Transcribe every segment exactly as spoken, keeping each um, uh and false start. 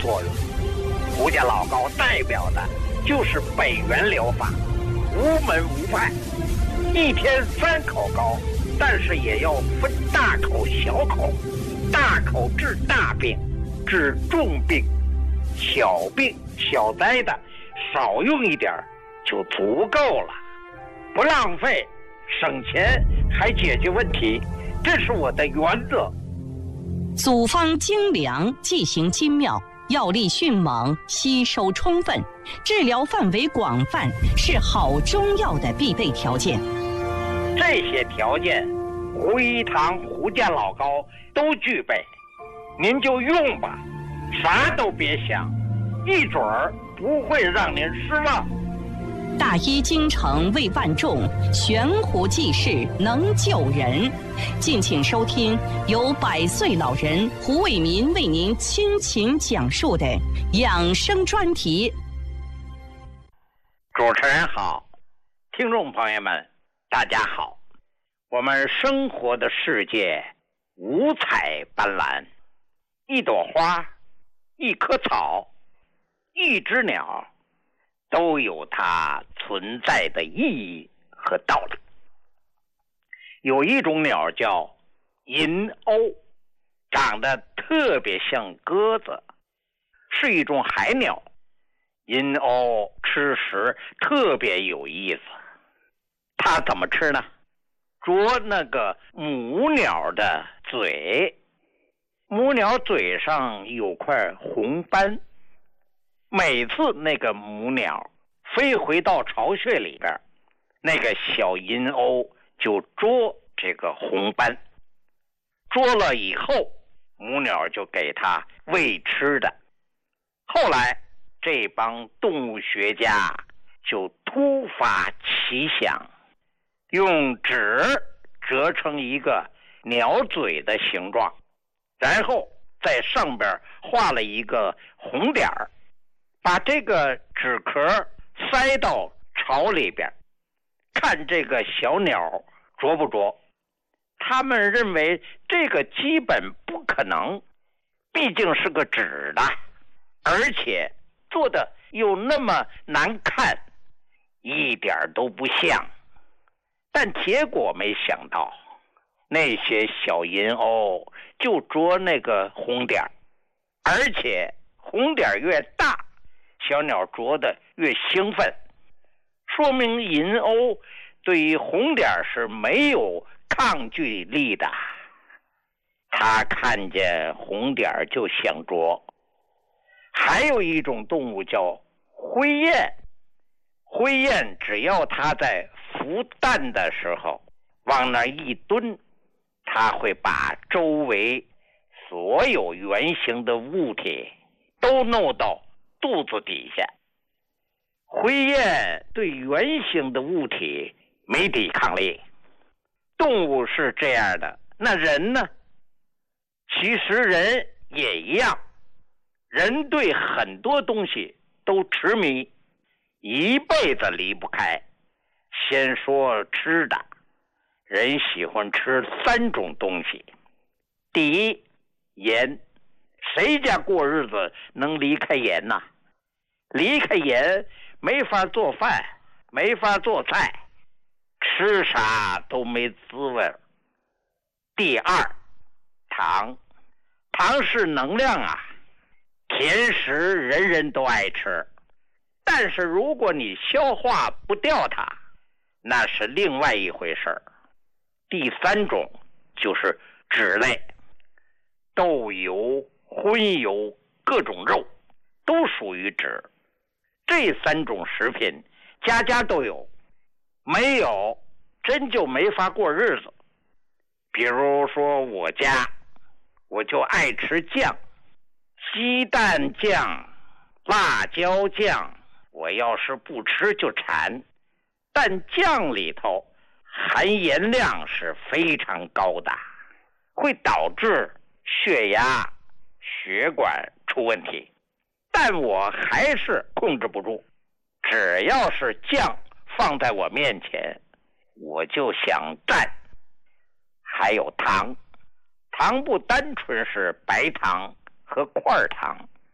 作用。胡家老高代表的就是北元疗法，无门无派，一天三口高，但是也要分大口小口，大口治大病，治重病，小病小灾的少用一点就足够了，不浪费，省钱还解决问题，这是我的原则。 组方精良，剂型精妙，药力迅猛，吸收充分，治疗范围广泛，是好中药的必备条件。 这些条件，胡一堂、胡家老高都具备，您就用吧，啥都别想，一准儿不会让您失望。 大医精诚为万众，悬壶济世能救人。敬请收听由百岁老人胡伟民为您倾情讲述的养生专题。 主持人好，听众朋友们大家好。我们生活的世界五彩斑斓，一朵花，一棵草，一只鸟，都有它存在的意义和道理。有一种鸟叫银鸥，长得特别像鸽子，是一种海鸟。银鸥吃食特别有意思，它怎么吃呢？啄那个母鸟的嘴，母鸟嘴上有块红斑，每次那个母鸟飞回到巢穴里边，那个小银鸥就捉这个红斑，捉了以后，母鸟就给它喂吃的。后来这帮动物学家就突发奇想，用纸折成一个鸟嘴的形状，然后在上边画了一个红点儿，把这个纸壳塞到巢里边，看这个小鸟啄不啄。他们认为这个基本不可能，毕竟是个纸的，而且做的又那么难看，一点都不像。但结果没想到，那些小银鸥就啄那个红点，而且红点越大，小鸟啄得越兴奋，说明银鸥对于红点是没有抗拒力的。它看见红点就想啄。还有一种动物叫灰雁，灰雁只要它在孵蛋的时候往那一蹲，它会把周围所有圆形的物体都弄到肚子底下。灰雁对圆形的物体没抵抗力，动物是这样的，那人呢？其实人也一样，人对很多东西都痴迷，一辈子离不开。先说吃的，人喜欢吃三种东西。第一，盐，谁家过日子能离开盐呢？离开盐没法做饭，没法做菜，吃啥都没滋味。第二，糖，糖是能量啊，甜食人人都爱吃，但是如果你消化不掉它，那是另外一回事儿。第三种就是脂类，豆油、荤油、各种肉都属于脂。这三种食品家家都有，没有真就没法过日子。比如说我家，我就爱吃酱，鸡蛋酱、辣椒酱，我要是不吃就馋。但酱里头含盐量是非常高的，会导致血压、血管出问题。但我还是控制不住，只要是酱放在我面前，我就想蘸。还有糖，糖不单纯是白糖和块糖，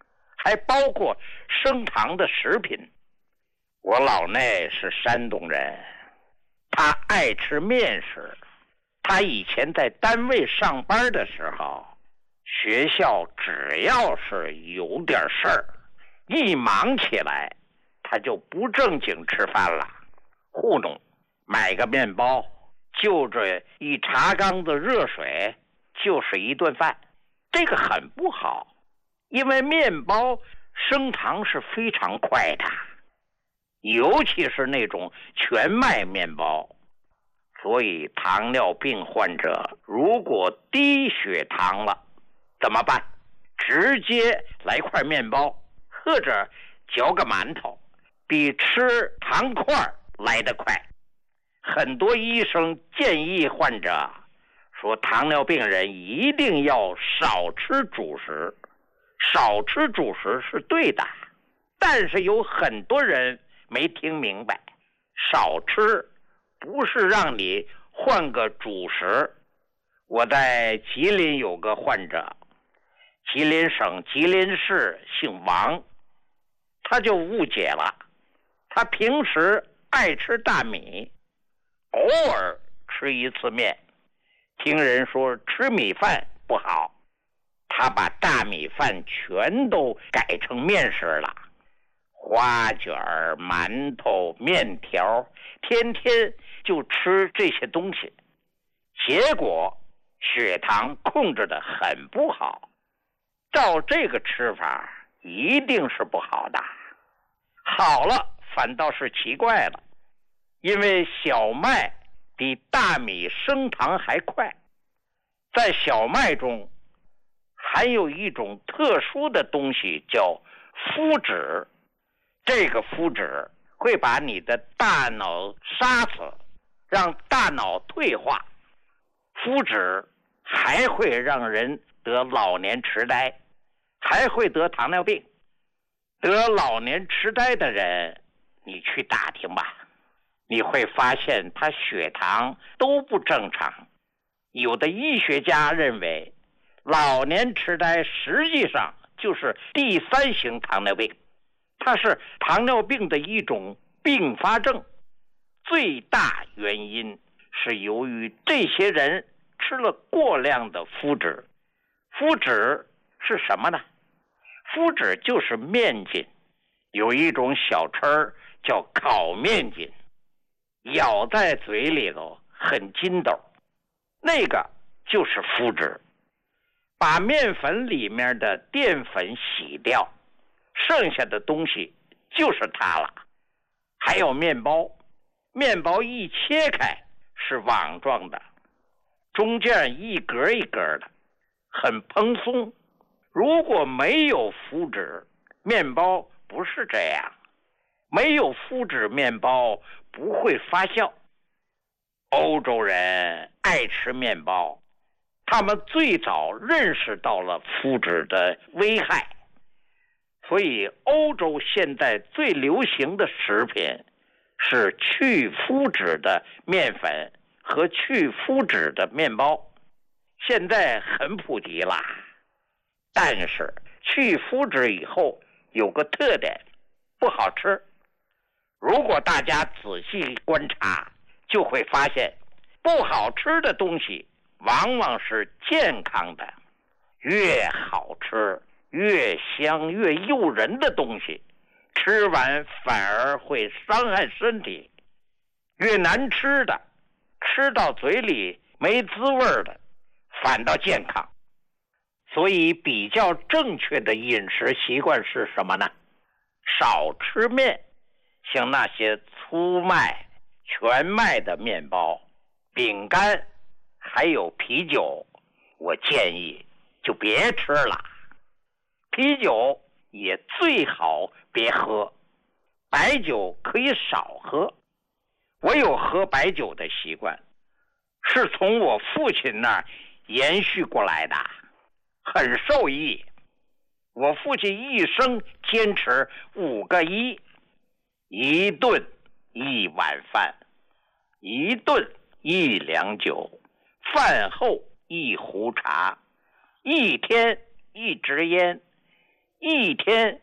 还包括升糖的食品。我老内是山东人，他爱吃面食。他以前在单位上班的时候，学校只要是有点事儿，一忙起来，他就不正经吃饭了，糊弄，买个面包，就这一茶缸子热水，就是一顿饭。这个很不好，因为面包升糖是非常快的，尤其是那种全麦面包。所以糖尿病患者如果低血糖了怎么办？直接来块面包或者嚼个馒头，比吃糖块来得快。很多医生建议患者说，糖尿病人一定要少吃主食。少吃主食是对的，但是有很多人没听明白，少吃不是让你换个主食。我在吉林有个患者，吉林省吉林市姓王，他就误解了。他平时爱吃大米，偶尔吃一次面，听人说吃米饭不好，他把大米饭全都改成面食了，花卷、馒头、面条，天天就吃这些东西，结果血糖控制得很不好。照这个吃法一定是不好的。好了反倒是奇怪了，因为小麦比大米升糖还快，在小麦中含有一种特殊的东西叫麸质，这个麸质会把你的大脑杀死，让大脑退化。麸质还会让人得老年痴呆，还会得糖尿病。得老年痴呆的人，你去打听吧，你会发现他血糖都不正常。有的医学家认为，老年痴呆实际上就是第三型糖尿病，它是糖尿病的一种并发症。最大原因是由于这些人吃了过量的麸质。麸质是什么呢？麸质就是面筋，有一种小吃叫烤面筋，咬在嘴里头很筋斗，那个就是麸质。把面粉里面的淀粉洗掉，剩下的东西就是它了。还有面包，面包一切开是网状的，中间一格一格的，很蓬松。如果没有麸质，面包不是这样。没有麸质面包不会发酵。欧洲人爱吃面包，他们最早认识到了麸质的危害，所以欧洲现在最流行的食品是去麸质的面粉和去麸质的面包，现在很普及啦。但是去麸质以后有个特点，不好吃。如果大家仔细观察，就会发现不好吃的东西往往是健康的。越好吃越香越诱人的东西，吃完反而会伤害身体。越难吃的，吃到嘴里没滋味的，反倒健康。所以比较正确的饮食习惯是什么呢？少吃面，像那些粗麦、全麦的面包、饼干还有啤酒，我建议就别吃了。啤酒也最好别喝，白酒可以少喝。我有喝白酒的习惯，是从我父亲那儿延续过来的，很受益。我父亲一生坚持五个一：一顿一碗饭，一顿一两酒，饭后一壶茶，一天一支烟， 一天